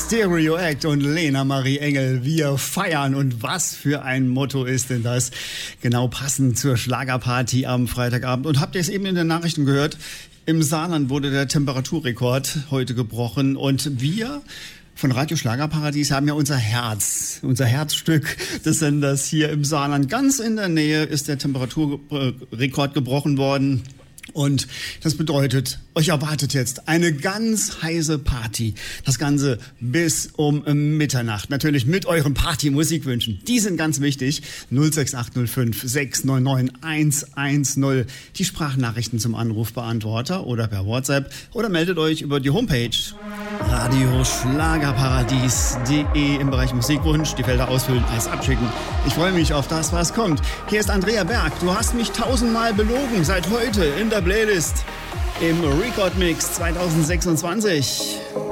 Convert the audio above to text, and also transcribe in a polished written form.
Stereo Act und Lena Marie Engel. Wir feiern. Und was für ein Motto ist denn das? Genau passend zur Schlagerparty am Freitagabend. Und habt ihr es eben in den Nachrichten gehört? Im Saarland wurde der Temperaturrekord heute gebrochen. Und wir von Radio Schlagerparadies haben ja unser Herzstück des Senders hier im Saarland. Ganz in der Nähe ist der Temperaturrekord gebrochen worden. Und das bedeutet, euch erwartet jetzt eine ganz heiße Party. Das Ganze bis um Mitternacht. Natürlich mit euren Party-Musikwünschen. Die sind ganz wichtig. 06805 699 110. Die Sprachnachrichten zum Anrufbeantworter oder per WhatsApp. Oder meldet euch über die Homepage radioschlagerparadies.de im Bereich Musikwunsch. Die Felder ausfüllen, alles abschicken. Ich freue mich auf das, was kommt. Hier ist Andrea Berg. Du hast mich 1000-mal belogen. Seit heute in der Playlist im Record Mix 2026.